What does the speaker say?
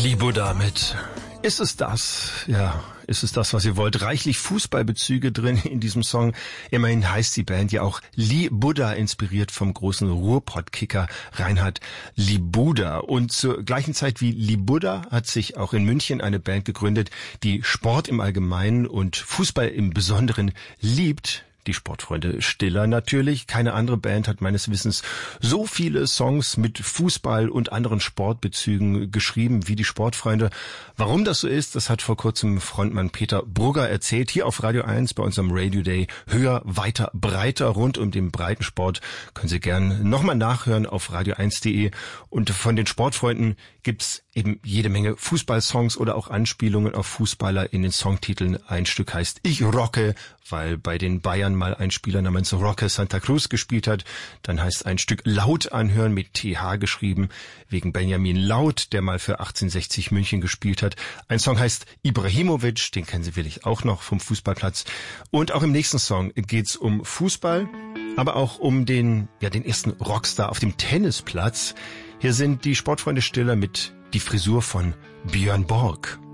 Libuda mit Ist es das? Ja, ist es das, was ihr wollt? Reichlich Fußballbezüge drin in diesem Song. Immerhin heißt die Band ja auch Libuda, inspiriert vom großen Ruhrpott-Kicker Reinhard Libuda. Und zur gleichen Zeit wie Libuda hat sich auch in München eine Band gegründet, die Sport im Allgemeinen und Fußball im Besonderen liebt. Die Sportfreunde Stiller natürlich. Keine andere Band hat meines Wissens so viele Songs mit Fußball und anderen Sportbezügen geschrieben wie die Sportfreunde. Warum das so ist, das hat vor kurzem Frontmann Peter Brugger erzählt. Hier auf Radio 1 bei unserem Radio Day. Höher, weiter, breiter rund um den Breitensport. Können Sie gern nochmal nachhören auf radio1.de. Und von den Sportfreunden gibt's eben jede Menge Fußballsongs oder auch Anspielungen auf Fußballer in den Songtiteln. Ein Stück heißt Ich rocke, weil bei den Bayern mal ein Spieler namens Roque Santa Cruz gespielt hat. Dann heißt ein Stück Laut anhören mit TH geschrieben, wegen Benjamin Laut, der mal für 1860 München gespielt hat. Ein Song heißt Ibrahimovic, den kennen Sie vielleicht auch noch vom Fußballplatz. Und auch im nächsten Song geht's um Fußball, aber auch um den ersten Rockstar auf dem Tennisplatz. Hier sind die Sportfreunde Stiller mit Die Frisur von Björn Borg.